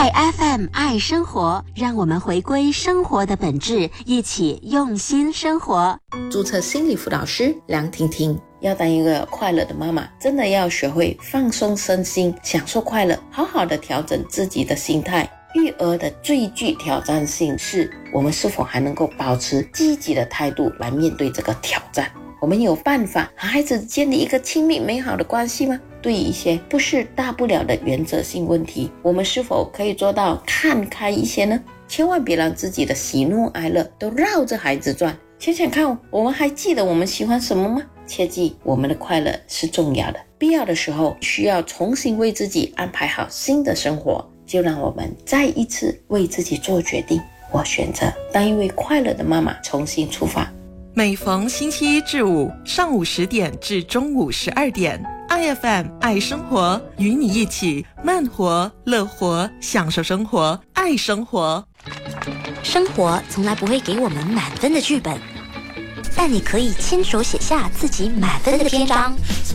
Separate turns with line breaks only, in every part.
爱 FM 爱生活，让我们回归生活的本质，一起用心生活。
注册心理辅导师梁婷婷。要当一个快乐的妈妈，真的要学会放松身心，享受快乐，好好的调整自己的心态。育儿的最具挑战性是我们是否还能够保持积极的态度来面对这个挑战。我们有办法和孩子建立一个亲密美好的关系吗？对于一些不是大不了的原则性问题，我们是否可以做到看开一些呢？千万别让自己的喜怒哀乐都绕着孩子转。想想看，我们还记得我们喜欢什么吗？切记，我们的快乐是重要的，必要的时候需要重新为自己安排好新的生活。就让我们再一次为自己做决定，我选择当一位快乐的妈妈，重新出发。
每逢星期一至五上午10点至中午12点，IFM 爱生活，与你一起慢活、乐活，享受生活，爱生活。
生活从来不会给我们满分的剧本，但你可以亲手写下自己满分的篇章。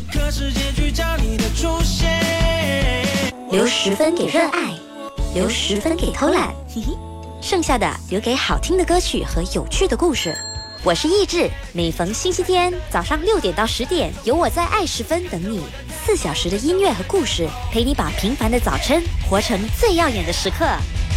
留10分给热爱，留10分给偷懒，剩下的留给好听的歌曲和有趣的故事。我是意志，每逢星期天早上6点到10点，有我在爱10分等你，4小时的音乐和故事，陪你把平凡的早晨活成最耀眼的时刻。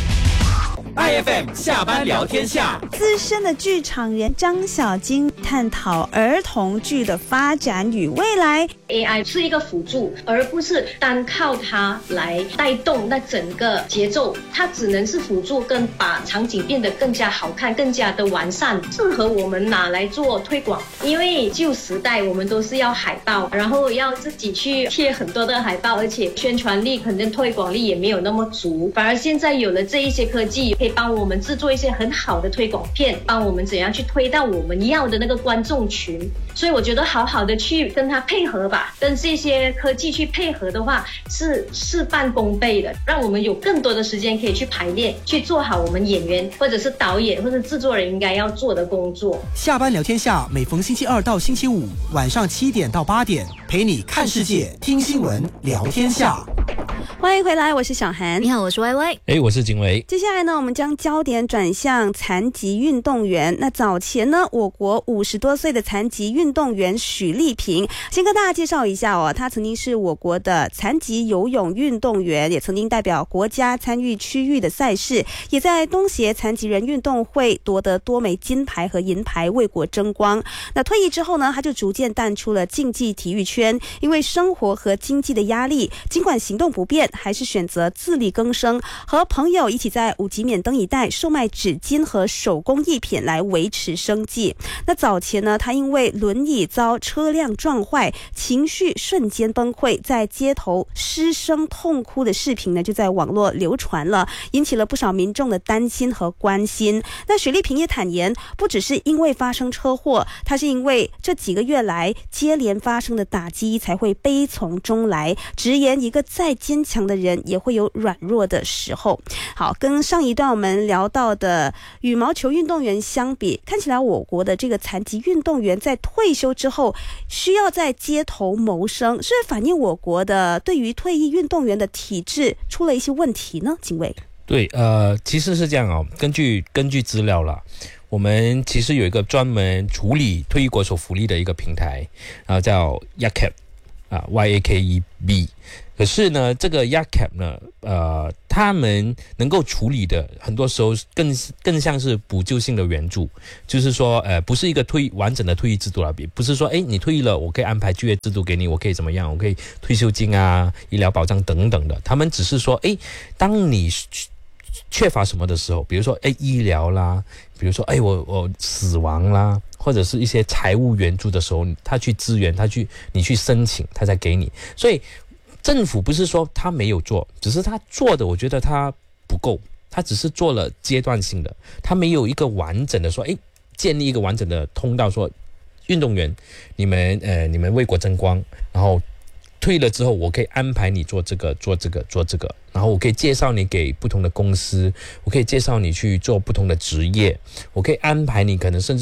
IFM 下班聊天下，
资深的剧场人张小金探讨儿童剧的发展与未来。
AI 是一个辅助，而不是单靠它来带动那整个节奏，它只能是辅助，跟把场景变得更加好看，更加的完善，适合我们拿来做推广。因为旧时代我们都是要海报，然后要自己去贴很多的海报，而且宣传力可能推广力也没有那么足，反而现在有了这一些科技，可以帮我们制作一些很好的推广片，帮我们怎样去推到我们要的那个观众群。所以我觉得好好的去跟它配合吧，跟这些科技去配合的话，是事半功倍的，让我们有更多的时间可以去排练，去做好我们演员或者是导演或者制作人应该要做的工作。
下班聊天下，每逢星期2到星期5晚上7点到8点，陪你看世界、听新闻、聊天下。
欢迎回来，我是小涵。
你好，我是歪歪。
我是景维。
接下来呢，我们将焦点转向残疾运动员。那早前呢，我国50多岁的残疾运动员许丽萍，先跟大家介绍一下哦，她曾经是我国的残疾游泳运动员，也曾经代表国家参与区域的赛事，也在东协残疾人运动会夺得多枚金牌和银牌，为国争光。那退役之后呢，她就逐渐淡出了竞技体育圈，因为生活和经济的压力，尽管行动不便，还是选择自力更生，和朋友一起在五级免灯一带售卖纸巾和手工艺品来维持生计。那早前呢，他因为轮椅遭车辆撞坏，情绪瞬间崩溃，在街头失声痛哭的视频呢就在网络流传了，引起了不少民众的担心和关心。那许丽萍也坦言，不只是因为发生车祸，他是因为这几个月来接连发生的打击才会悲从中来，直言一个再坚强的人也会有软弱的时候。好，跟上一段我们聊到的羽毛球运动员相比，看起来我国的这个残疾运动员在退休之后需要在街头谋生，是反映我国的对于退役运动员的体制出了一些问题呢？景伟。
对，其实是这样哦，根据资料啦，我们其实有一个专门处理退役国手福利的一个平台，叫 YAKEB YAKEB。可是呢，这个 YAKEB 呢，他们能够处理的很多时候更像是补救性的援助，就是说，不是一个完整的退役制度啦，不是说，你退役了，我可以安排就业制度给你，我可以怎么样，我可以退休金啊、医疗保障等等的。他们只是说，当你缺乏什么的时候，比如说，医疗啦，比如说，我死亡啦，或者是一些财务援助的时候，他去支援，你去申请，他才给你。所以政府不是说他没有做，只是他做的，我觉得他不够，他只是做了阶段性的，他没有一个完整的说，建立一个完整的通道，说运动员，你们为国争光，然后退了之后，我可以安排你做这个，然后我可以介绍你给不同的公司，我可以介绍你去做不同的职业，我可以安排你可能甚至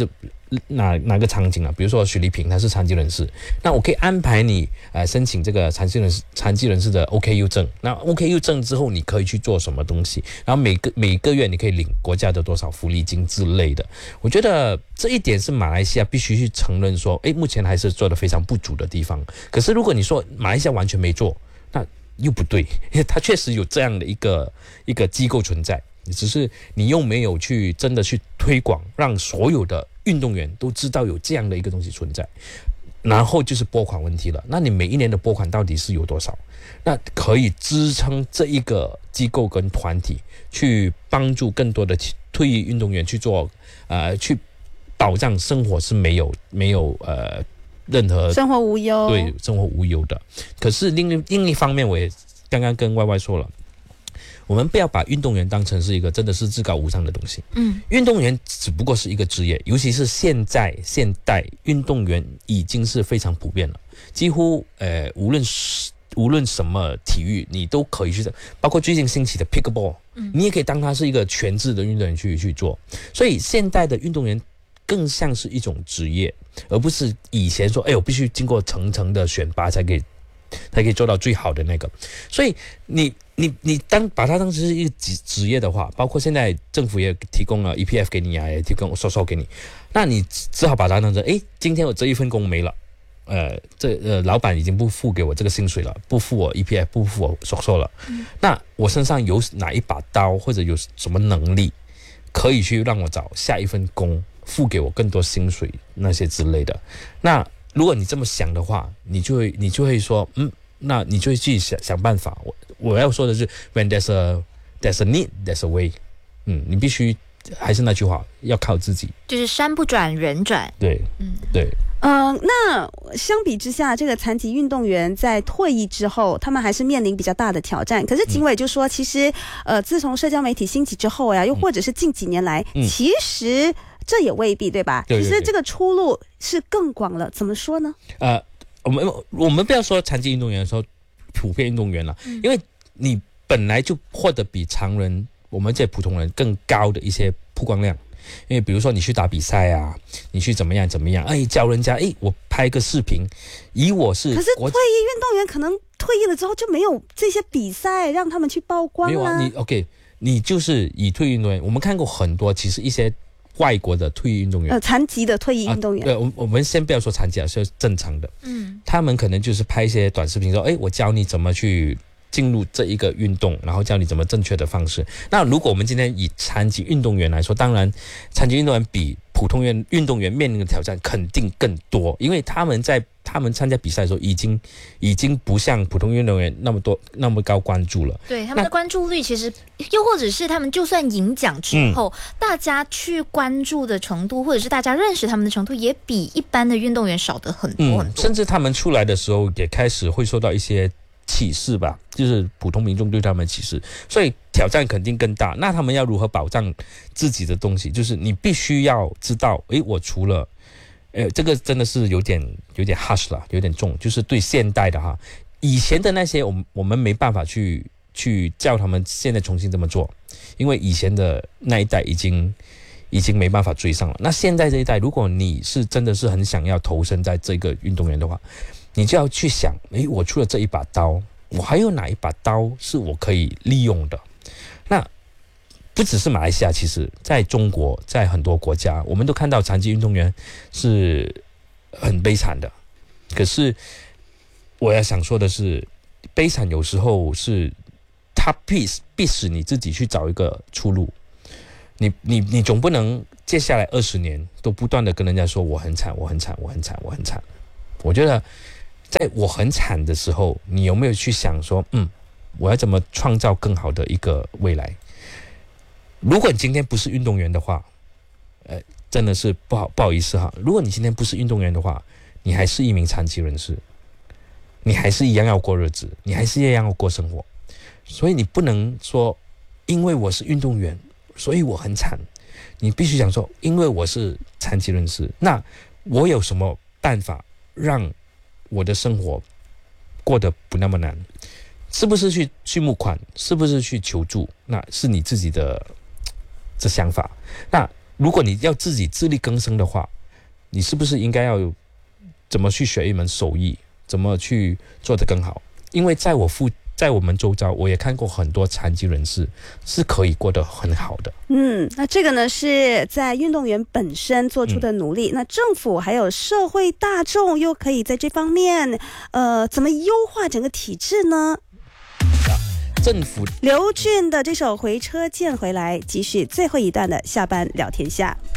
哪个场景啊？比如说许丽萍她是残疾人士，那我可以安排你申请这个残疾人士的 OKU 证。那 OKU 证之后，你可以去做什么东西？然后每个月你可以领国家的多少福利金之类的。我觉得这一点是马来西亚必须去承认说，目前还是做得非常不足的地方。可是如果你说马来西亚完全没做，那又不对，因为它确实有这样的一个机构存在。只是你又没有去真的去推广，让所有的运动员都知道有这样的一个东西存在。然后就是拨款问题了，那你每一年的拨款到底是有多少？那可以支撑这一个机构跟团体去帮助更多的退役运动员去做去保障生活是没有任何
生活无忧，
对，生活无忧的。可是另一方面，我也刚刚跟 YY 说了，我们不要把运动员当成是一个真的是至高无上的东西。运动员只不过是一个职业，尤其是现代运动员已经是非常普遍了，几乎无论什么体育，你都可以去，包括最近兴起的 pickleball，你也可以当它是一个全职的运动员去做。所以现代的运动员更像是一种职业，而不是以前说，我必须经过层层的选拔才可以做到最好的那个。所以你把它当成是一个职业的话，包括现在政府也提供了 EPF 给你啊，也提供SOSO给你，那你只好把它当成，今天我这一份工没了，老板已经不付给我这个薪水了，不付我 EPF， 不付我SOSO了，那我身上有哪一把刀或者有什么能力可以去让我找下一份工，付给我更多薪水那些之类的。那如果你这么想的话，你就会说，那你就会去想办法。我要说的是 ，when there's a need, there's a way。你必须还是那句话，要靠自己。
就是山不转人转。
对，对。
那相比之下，这个残疾运动员在退役之后，他们还是面临比较大的挑战。可是警委就说，其实自从社交媒体兴起之后呀，又或者是近几年来，其实这也未必，对吧？
对。
其实这个出路是更广了。怎么说呢？
我们不要说残疾运动员，说普遍运动员了，因为你本来就获得比常人，我们这些普通人更高的一些曝光量。因为比如说你去打比赛啊，你去怎么样，教人家，我拍个视频，可是
退役运动员可能退役了之后就没有这些比赛让他们去曝光啦。
没有啊，你就是以退役运动员，我们看过很多，其实一些外国的退役运动员，
残疾的退役运动员，
对，我们先不要说残疾啊，是正常的，他们可能就是拍一些短视频说，我教你怎么去进入这一个运动，然后教你怎么正确的方式。那如果我们今天以残疾运动员来说，当然残疾运动员比普通运动员面临的挑战肯定更多，因为他们参加比赛的时候已经不像普通运动员那么高关注了。
对，他们的关注率其实，又或者是他们就算赢奖之后，大家去关注的程度，或者是大家认识他们的程度，也比一般的运动员少得很多很多。
甚至他们出来的时候，也开始会受到一些歧视吧，就是普通民众对他们歧视，所以挑战肯定更大。那他们要如何保障自己的东西？就是你必须要知道，我除了这个真的是有点 harsh 了，有点重，就是对现代的哈，以前的那些我们没办法去叫他们现在重新这么做，因为以前的那一代已经没办法追上了。那现在这一代，如果你是真的是很想要投身在这个运动员的话，你就要去想，我除了这一把刀，我还有哪一把刀是我可以利用的？那不只是马来西亚，其实在中国，在很多国家，我们都看到残疾运动员是很悲惨的。可是我要想说的是，悲惨有时候是它必使你自己去找一个出路。你总不能接下来20年都不断的跟人家说我很惨，我很惨，我很惨，我很惨。我觉得在我很惨的时候，你有没有去想说，我要怎么创造更好的一个未来？如果你今天不是运动员的话，真的是不好意思哈。如果你今天不是运动员的话，你还是一名残疾人士，你还是一样要过日子，你还是一样要过生活。所以你不能说，因为我是运动员，所以我很惨。你必须想说，因为我是残疾人士，那我有什么办法让我的生活过得不那么难？是不是去募款？是不是去求助？那是你自己的这想法。那如果你要自己自力更生的话， 你是不是应该要怎么去学一门手艺，怎么去做得更好？因为在我们周遭，我也看过很多残疾人士是可以过得很好的。
那这个呢是在运动员本身做出的努力，那政府还有社会大众又可以在这方面怎么优化整个体制呢？
政府
刘俊的这首《回车见回来》继续最后一段的下班聊天下。